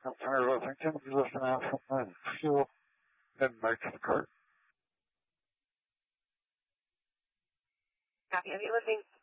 Alternative Huffington, you listen out from fuel and back to the cart. Copy. Have you listening